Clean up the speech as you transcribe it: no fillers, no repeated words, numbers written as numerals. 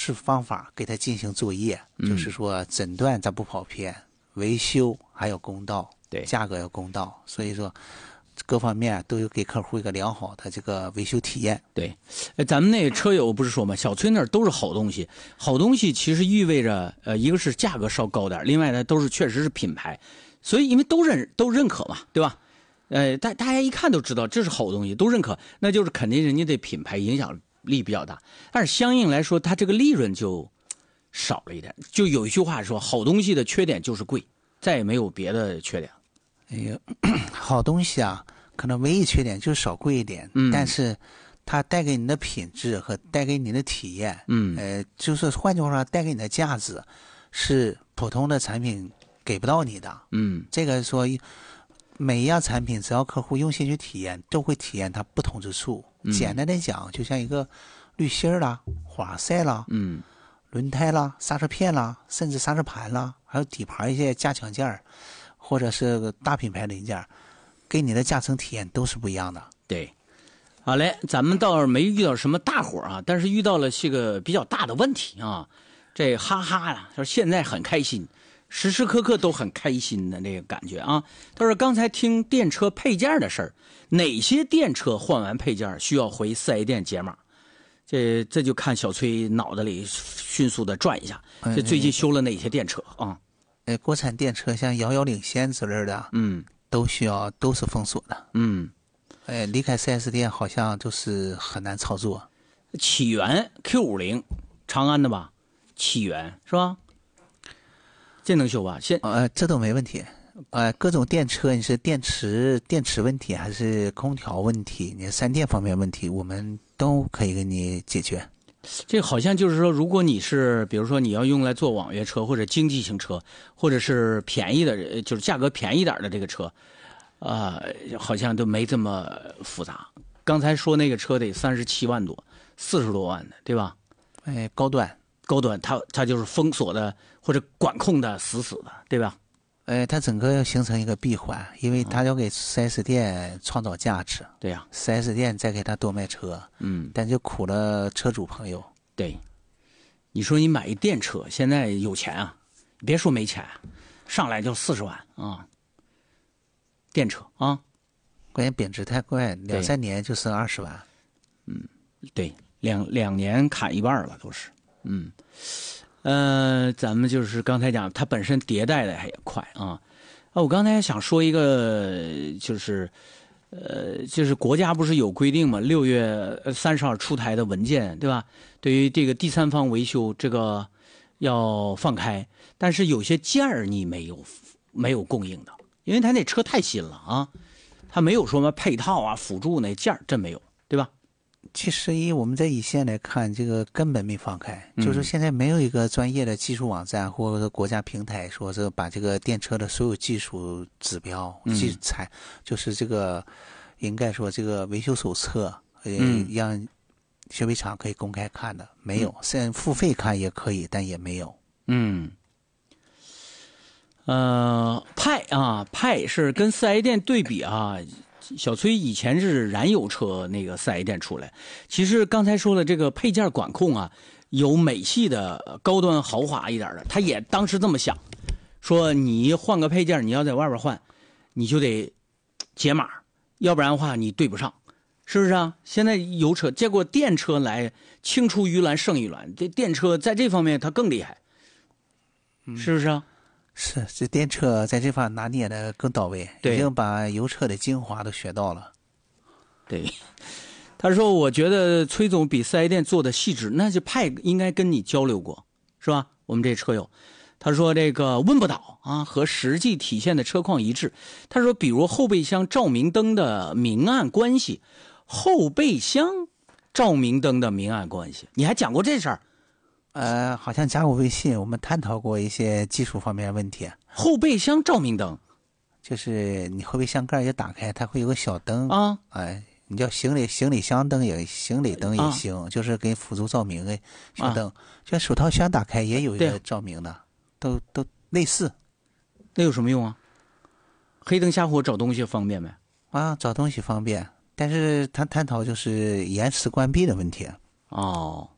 式方法给它进行作业，就是说诊断咱不跑偏，维修还有公道， 对， 价格要公道，所以说各方面都有给客户一个良好的这个维修体验。 对，咱们那车友不是说嘛，小崔那儿都是好东西，好东西其实意味着一个是价格稍高点，另外呢都是确实是品牌，所以因为都认可嘛，对吧？大家一看都知道这是好东西，都认可，那就是肯定人家的品牌影响力比较大，但是相应来说，它这个利润就少了一点。就有一句话说，好东西的缺点就是贵，再也没有别的缺点。 哎呀，好东西啊，可能唯一缺点就是少贵一点，但是它带给你的品质和带给你的体验，就是换句话说，带给你的价值是普通的产品给不到你的。这个说每一样产品，只要客户用心去体验，都会体验它不同之处。简单的讲，就像一个滤芯啦、花塞啦、轮胎啦、刹车片啦，甚至刹车盘啦，还有底盘一些加强件，或者是大品牌零件，给你的驾乘体验都是不一样的。 对，好嘞，咱们倒是没遇到什么大火啊，但是遇到了是个比较大的问题啊。这哈哈呀，说现在很开心，时时刻刻都很开心的那个感觉啊。他说刚才听电车配件的事儿，哪些电车换完配件需要回4S店解码？这就看小崔脑袋里迅速的转一下，这最近修了哪些电车啊？ 国产电车像遥遥领先之类的，都是封锁的，离开 4S 店好像就是很难操作。 启源 Q50，长安的吧？启源是吧？这能修吧？ 这都没问题。各种电车，你是电池问题还是空调问题，你3电方面问题，我们都可以给你解决。 这好像就是说，如果你是比如说你要用来做网约车或者经济型车，或者是便宜的，就是价格便宜点的这个车，好像都没这么复杂。刚才说那个车得37万多，40多万的，对吧？ 高端它就是封锁的或者管控的死的，对吧？ 它整个要形成一个闭环，因为它要给 4S 店创造价值。 对呀 ，4S 店再给他多卖车，但就苦了车主朋友。 对，你说你买一电车，现在有钱啊，别说没钱，上来就40万啊，电车啊， 关键贬值太快，2、3年就剩20万。 对，两年砍一半了都是。咱们就是刚才讲，它本身迭代的也快啊。我刚才想说一个，就是国家不是有规定嘛，6月30号出台的文件，对吧？对于这个第三方维修这个要放开，但是有些件儿你没有供应的，因为它那车太新了啊，它没有说什么配套啊、辅助那件儿真没有，对吧？ 其实以我们在一线来看，这个根本没放开，就是现在没有一个专业的技术网站或者说国家平台，说是把这个电车的所有技术指标、就是这个应该说这个维修手册，让修配厂可以公开看的，没有。虽然付费看也可以，但也没有。 派是跟4S店对比啊。小崔以前是燃油车那个4S店出来，其实刚才说的这个配件管控啊，有美系的高端豪华一点的，他也当时这么想，说你换个配件，你要在外边换，你就得解码，要不然的话你对不上，是不是啊？现在油车，结果电车来青出于蓝胜于蓝，这电车在这方面它更厉害，是不是啊？ 是，这电车在这方拿捏的更到位，已经把油车的精华都学到了。 对，他说：“我觉得崔总比4S店做的细致，那就派应该跟你交流过，是吧？我们这车友，他说这个温不倒啊，和实际体现的车况一致。他说，比如后备箱照明灯的明暗关系，后备箱照明灯的明暗关系，你还讲过这事儿？” 好像加过微信，我们探讨过一些技术方面的问题。 后备箱照明灯， 就是你后备箱盖一打开，它会有个小灯啊， 你叫行李箱灯也行李灯也行，就是给辅助照明的小灯。就手套箱打开也有一个照明的，都类似。 那有什么用啊？黑灯瞎火找东西方便没？ 找东西方便，但是他探讨就是延时关闭的问题。